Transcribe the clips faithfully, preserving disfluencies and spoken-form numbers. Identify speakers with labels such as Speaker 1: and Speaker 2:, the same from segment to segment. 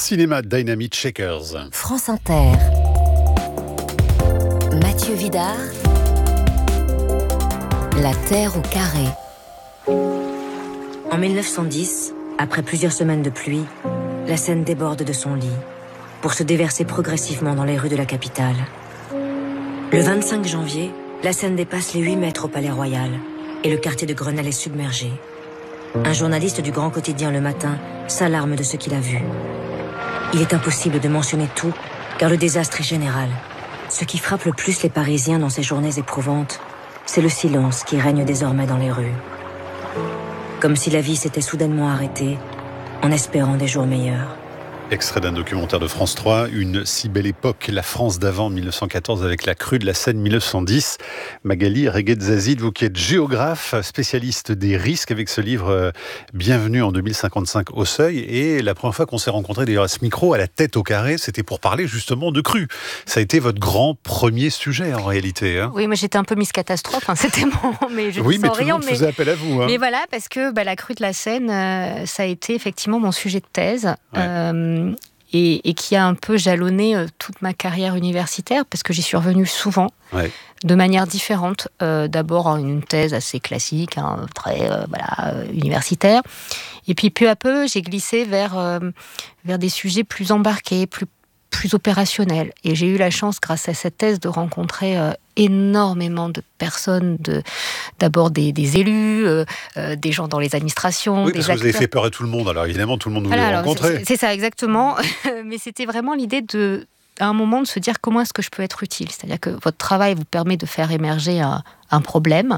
Speaker 1: Cinéma Dynamite Shakers.
Speaker 2: France Inter. Mathieu Vidard. La Terre au carré.
Speaker 3: En mille neuf cent dix, après plusieurs semaines de pluie, la Seine déborde de son lit pour se déverser progressivement dans les rues de la capitale. Le vingt-cinq janvier, la Seine dépasse les huit mètres au Palais Royal et le quartier de Grenelle est submergé. Un journaliste du grand quotidien Le Matin s'alarme de ce qu'il a vu. Il est impossible de mentionner tout, car le désastre est général. Ce qui frappe le plus les Parisiens dans ces journées éprouvantes, c'est le silence qui règne désormais dans les rues. Comme si la vie s'était soudainement arrêtée, en espérant des jours meilleurs.
Speaker 1: Extrait d'un documentaire de France trois, Une si belle époque, la France d'avant mille neuf cent quatorze avec la crue de la Seine mille neuf cent dix. Magali Reguet-Zazid, vous qui êtes géographe, spécialiste des risques avec ce livre euh, Bienvenue en deux mille cinquante-cinq au Seuil. Et la première fois qu'on s'est rencontrés d'ailleurs à ce micro, à la tête au carré, c'était pour parler justement de crue. Ça a été votre grand premier sujet en réalité. Hein.
Speaker 4: Oui, moi j'étais un peu Miss Catastrophe, hein, c'était mon... mais je
Speaker 1: oui, mais tout
Speaker 4: rien,
Speaker 1: le monde
Speaker 4: mais...
Speaker 1: faisait appel à vous. Hein.
Speaker 4: Mais voilà, parce que bah, la crue de la Seine, euh, ça a été effectivement mon sujet de thèse.
Speaker 1: Ouais.
Speaker 4: Euh, Et, et qui a un peu jalonné euh, toute ma carrière universitaire, parce que j'y suis revenue souvent,
Speaker 1: ouais.
Speaker 4: de manière différente. Euh, d'abord en une thèse assez classique, hein, très euh, voilà, euh, universitaire. Et puis peu à peu, j'ai glissé vers, euh, vers des sujets plus embarqués, plus, plus opérationnels. Et j'ai eu la chance, grâce à cette thèse, de rencontrer euh, énormément de personnes, de, d'abord des, des élus, euh, euh, des gens dans les administrations,
Speaker 1: oui,
Speaker 4: des
Speaker 1: parce que
Speaker 4: acteurs.
Speaker 1: vous avez fait peur à tout le monde, alors évidemment tout le monde voulait
Speaker 4: voilà,
Speaker 1: vous
Speaker 4: alors,
Speaker 1: rencontrer.
Speaker 4: C'est, c'est ça, exactement. Mais c'était vraiment l'idée de, à un moment, de se dire comment est-ce que je peux être utile. C'est-à-dire que votre travail vous permet de faire émerger un, un problème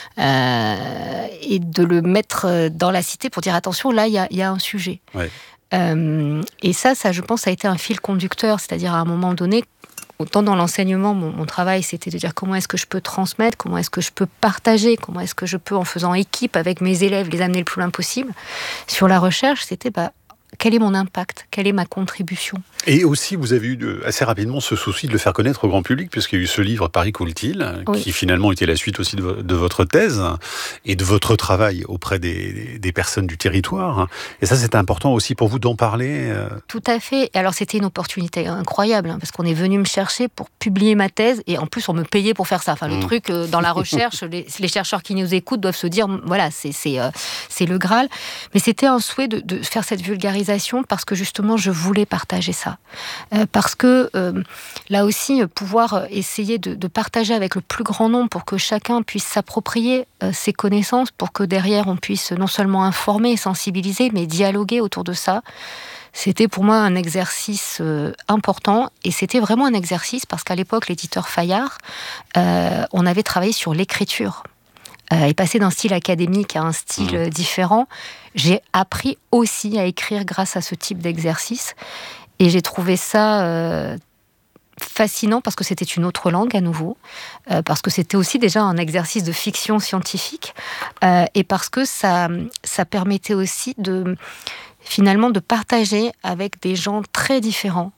Speaker 4: euh, et de le mettre dans la cité pour dire attention, là, il y a, y a un sujet.
Speaker 1: Ouais.
Speaker 4: Euh, et ça, ça, je pense, ça a été un fil conducteur. C'est-à-dire, à un moment donné, autant dans l'enseignement, mon, mon travail, c'était de dire comment est-ce que je peux transmettre, comment est-ce que je peux partager, comment est-ce que je peux, en faisant équipe avec mes élèves, les amener le plus loin possible. Sur la recherche, c'était bah, quel est mon impact, quelle est ma contribution.
Speaker 1: Et aussi, vous avez eu de, assez rapidement ce souci de le faire connaître au grand public, puisqu'il y a eu ce livre Paris coule-t-il, oui. qui finalement était la suite aussi de, de votre thèse et de votre travail auprès des, des personnes du territoire. Et ça, c'était important aussi pour vous d'en parler.
Speaker 4: Tout à fait. Alors, c'était une opportunité incroyable, hein, parce qu'on est venu me chercher pour publier ma thèse, et en plus, on me payait pour faire ça. Enfin, le mmh. truc, euh, dans la recherche, les, les chercheurs qui nous écoutent doivent se dire, voilà, c'est, c'est, euh, c'est le Graal. Mais c'était un souhait de, de faire cette vulgarisation, parce que justement, je voulais partager ça. Euh, parce que euh, là aussi, pouvoir essayer de, de partager avec le plus grand nombre pour que chacun puisse s'approprier euh, ses connaissances, pour que derrière on puisse non seulement informer et sensibiliser, mais dialoguer autour de ça. C'était pour moi un exercice euh, important, et c'était vraiment un exercice parce qu'à l'époque, l'éditeur Fayard, euh, on avait travaillé sur l'écriture. Euh, et passer d'un style académique à un style mmh. différent, j'ai appris aussi à écrire grâce à ce type d'exercice. Et j'ai trouvé ça euh, fascinant parce que c'était une autre langue à nouveau, euh, parce que c'était aussi déjà un exercice de fiction scientifique, euh, et parce que ça, ça permettait aussi de, finalement, de partager avec des gens très différents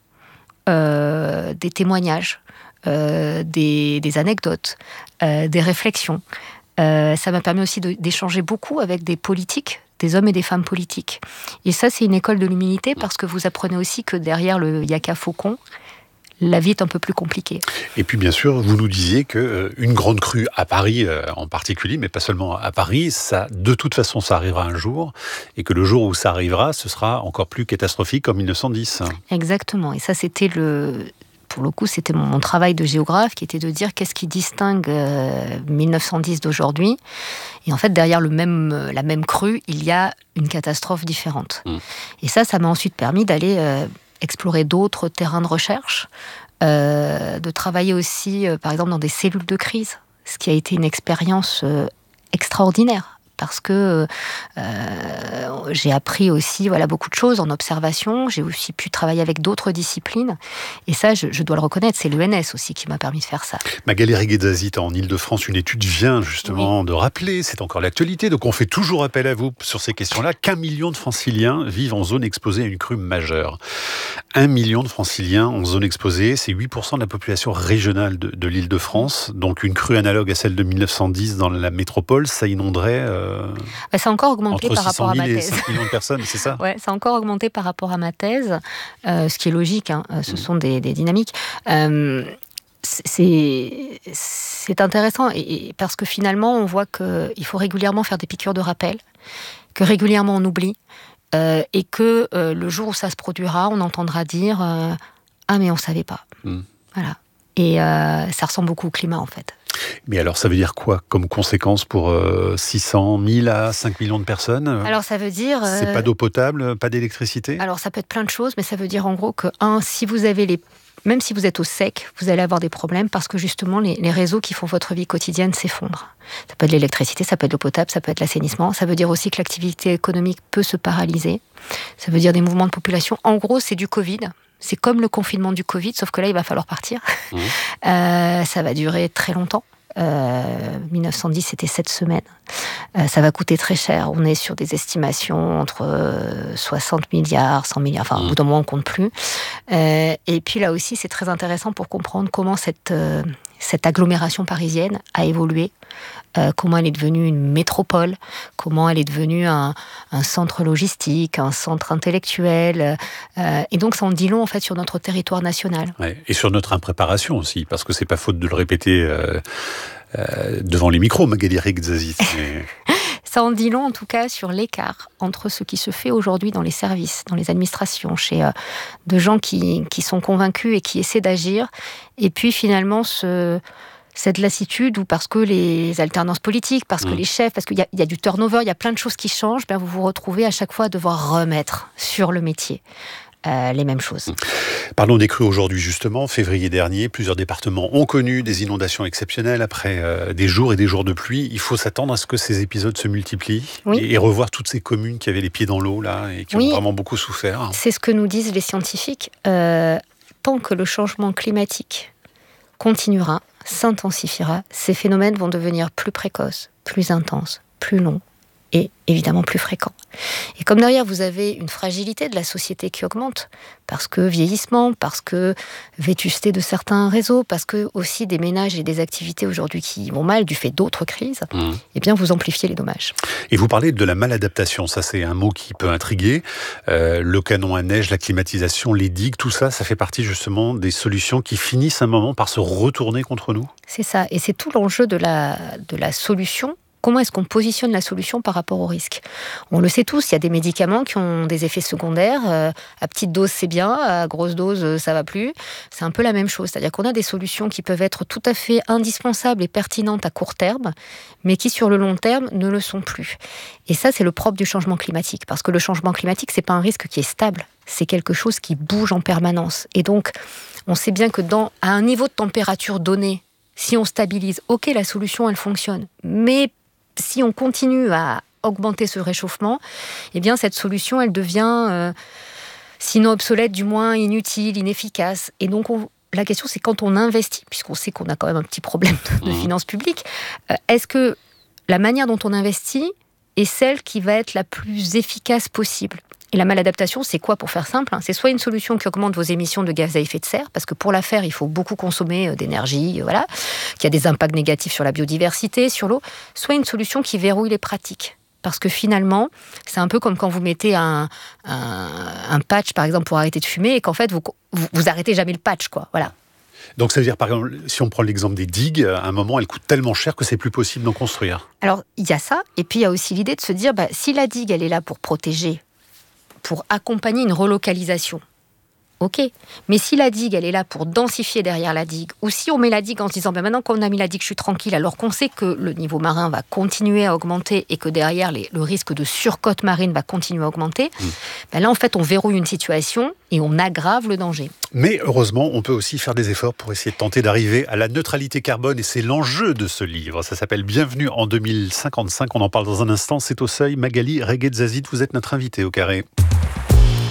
Speaker 4: euh, des témoignages, euh, des, des anecdotes, euh, des réflexions. Euh, ça m'a permis aussi de, d'échanger beaucoup avec des politiques, des hommes et des femmes politiques. Et ça, c'est une école de l'humilité, parce que vous apprenez aussi que derrière le yaka faucon, la vie est un peu plus compliquée.
Speaker 1: Et puis bien sûr, vous nous disiez qu'une euh, grande crue à Paris euh, en particulier, mais pas seulement à Paris, ça, de toute façon, ça arrivera un jour, et que le jour où ça arrivera, ce sera encore plus catastrophique qu'en mille neuf cent dix.
Speaker 4: Exactement, et ça, c'était le... Pour le coup, c'était mon, mon travail de géographe, qui était de dire qu'est-ce qui distingue euh, mille neuf cent dix d'aujourd'hui. Et en fait, derrière le même, euh, la même crue, il y a une catastrophe différente. Mmh. Et ça, ça m'a ensuite permis d'aller euh, explorer d'autres terrains de recherche, euh, de travailler aussi, euh, par exemple, dans des cellules de crise, ce qui a été une expérience euh, extraordinaire. Parce que euh, j'ai appris aussi voilà, beaucoup de choses en observation. J'ai aussi pu travailler avec d'autres disciplines. Et ça, je, je dois le reconnaître, c'est l'E N S aussi qui m'a permis de faire ça.
Speaker 1: Magali Reguet-Zazid, en Ile-de-France, une étude vient justement oui. de rappeler, c'est encore l'actualité, donc on fait toujours appel à vous sur ces questions-là, qu'un million de Franciliens vivent en zone exposée à une crue majeure. Un million de franciliens en zone exposée, c'est huit pour cent de la population régionale de, de l'Île-de-France. Donc une crue analogue à celle de mille neuf cent dix dans la métropole, ça inonderait euh,
Speaker 4: bah, ça a encore augmenté
Speaker 1: entre
Speaker 4: par rapport à ma
Speaker 1: six cent mille et
Speaker 4: thèse.
Speaker 1: cinq millions de personnes, c'est ça?
Speaker 4: Ouais, ça a encore augmenté par rapport à ma thèse, euh, ce qui est logique, hein, ce mmh. sont des, des dynamiques. Euh, c'est, c'est intéressant et, et parce que finalement, on voit qu'il faut régulièrement faire des piqûres de rappel, que régulièrement on oublie. Euh, et que euh, le jour où ça se produira, on entendra dire euh, « Ah, mais on ne savait pas. Mm. » Voilà. Et euh, ça ressemble beaucoup au climat, en fait.
Speaker 1: Mais alors, ça veut dire quoi comme conséquence pour euh, six cent mille à cinq millions de personnes?
Speaker 4: Alors, ça veut dire... Euh...
Speaker 1: C'est pas d'eau potable, pas d'électricité?
Speaker 4: Alors, ça peut être plein de choses, mais ça veut dire en gros que, un, si vous avez les... Même si vous êtes au sec, vous allez avoir des problèmes parce que justement, les, les réseaux qui font votre vie quotidienne s'effondrent. Ça peut être l'électricité, ça peut être l'eau potable, ça peut être l'assainissement. Ça veut dire aussi que l'activité économique peut se paralyser. Ça veut dire des mouvements de population. En gros, c'est du Covid. C'est comme le confinement du Covid, sauf que là, il va falloir partir. Mmh. Euh, ça va durer très longtemps. Euh, mille neuf cent dix, c'était sept semaines. Euh, ça va coûter très cher. On est sur des estimations entre euh, soixante milliards, cent milliards. Enfin, mmh. au bout d'un moment, on ne compte plus. Euh, et puis là aussi, c'est très intéressant pour comprendre comment cette, euh, cette agglomération parisienne a évolué. Euh, comment elle est devenue une métropole, comment elle est devenue un, un centre logistique, un centre intellectuel. Euh, et donc, ça en dit long, en fait, sur notre territoire national.
Speaker 1: Ouais, et sur notre impréparation aussi, parce que c'est pas faute de le répéter euh, euh, devant les micros, Magali Reguetzazit. Mais...
Speaker 4: Ça en dit long, en tout cas, sur l'écart entre ce qui se fait aujourd'hui dans les services, dans les administrations, chez euh, de gens qui, qui sont convaincus et qui essaient d'agir, et puis finalement ce... cette lassitude, ou parce que les alternances politiques, parce que mmh. les chefs, parce qu'il y a, il y a du turnover, il y a plein de choses qui changent, ben vous vous retrouvez à chaque fois à devoir remettre sur le métier euh, les mêmes choses.
Speaker 1: Parlons des crues aujourd'hui justement. Février dernier, plusieurs départements ont connu des inondations exceptionnelles après euh, des jours et des jours de pluie. Il faut s'attendre à ce que ces épisodes se multiplient oui. et, et revoir toutes ces communes qui avaient les pieds dans l'eau là et qui oui. ont vraiment beaucoup souffert.
Speaker 4: C'est ce que nous disent les scientifiques. Euh, tant que le changement climatique continuera, s'intensifiera, ces phénomènes vont devenir plus précoces, plus intenses, plus longs et évidemment plus fréquents. Et comme derrière vous avez une fragilité de la société qui augmente, parce que vieillissement, parce que vétusté de certains réseaux, parce que aussi des ménages et des activités aujourd'hui qui vont mal du fait d'autres crises, mmh. eh bien vous amplifiez les dommages.
Speaker 1: Et vous parlez de la maladaptation, ça c'est un mot qui peut intriguer. Euh, le canon à neige, la climatisation, les digues, tout ça, ça fait partie justement des solutions qui finissent un moment par se retourner contre nous? C'est
Speaker 4: ça, et c'est tout l'enjeu de la, de la solution. Comment est-ce qu'on positionne la solution par rapport au risque? On le sait tous, il y a des médicaments qui ont des effets secondaires. Euh, à petite dose, c'est bien. À grosse dose, ça va plus. C'est un peu la même chose. C'est-à-dire qu'on a des solutions qui peuvent être tout à fait indispensables et pertinentes à court terme, mais qui, sur le long terme, ne le sont plus. Et ça, c'est le propre du changement climatique. Parce que le changement climatique, c'est pas un risque qui est stable. C'est quelque chose qui bouge en permanence. Et donc, on sait bien que dans, à un niveau de température donné, si on stabilise, ok, la solution, elle fonctionne. Mais si on continue à augmenter ce réchauffement, eh bien cette solution, elle devient, euh, sinon obsolète, du moins inutile, inefficace. Et donc, on, la question, c'est quand on investit, puisqu'on sait qu'on a quand même un petit problème de, de finances publiques, euh, est-ce que la manière dont on investit est celle qui va être la plus efficace possible? Et la maladaptation, c'est quoi, pour faire simple? C'est soit une solution qui augmente vos émissions de gaz à effet de serre, parce que pour la faire, il faut beaucoup consommer d'énergie, voilà, qui a des impacts négatifs sur la biodiversité, sur l'eau, soit une solution qui verrouille les pratiques. Parce que finalement, c'est un peu comme quand vous mettez un, un, un patch, par exemple, pour arrêter de fumer, et qu'en fait, vous, vous, vous arrêtez jamais le patch, quoi. Voilà.
Speaker 1: Donc ça veut dire, par exemple, si on prend l'exemple des digues, à un moment, elles coûtent tellement cher que c'est plus possible d'en construire.
Speaker 4: Alors, il y a ça, et puis il y a aussi l'idée de se dire, bah, si la digue, elle est là pour protéger, pour accompagner une relocalisation, ok. Mais si la digue, elle est là pour densifier derrière la digue, ou si on met la digue en se disant, ben maintenant qu'on a mis la digue, je suis tranquille, alors qu'on sait que le niveau marin va continuer à augmenter et que derrière, les, le risque de surcote marine va continuer à augmenter, mmh. ben là, en fait, on verrouille une situation et on aggrave le danger.
Speaker 1: Mais heureusement, on peut aussi faire des efforts pour essayer de tenter d'arriver à la neutralité carbone, et c'est l'enjeu de ce livre. Ça s'appelle Bienvenue en deux mille cinquante-cinq, on en parle dans un instant, c'est au seuil. Magali Reguetzazit, vous êtes notre invitée au Carré.